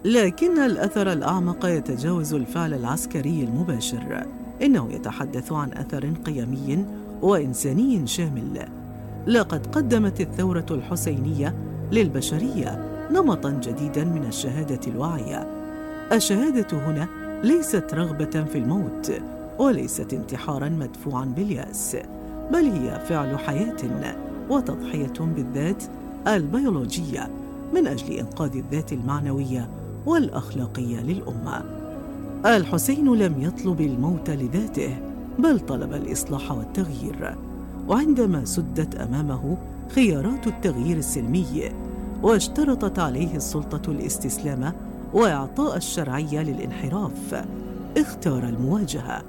لكن الأثر الأعمق يتجاوز الفعل العسكري المباشر، إنه يتحدث عن أثر قيمي وإنساني شامل. لقد قدمت الثورة الحسينية للبشرية نمطاً جديداً من الشهادة الواعية. الشهادة هنا ليست رغبة في الموت، وليست انتحاراً مدفوعاً باليأس، بل هي فعل حياة وتضحية بالذات البيولوجية من أجل إنقاذ الذات المعنوية والأخلاقية للأمة. الحسين لم يطلب الموت لذاته، بل طلب الإصلاح والتغيير. وعندما سدت أمامه خيارات التغيير السلمي واشترطت عليه السلطة الاستسلام وإعطاء الشرعية للانحراف، اختار المواجهة.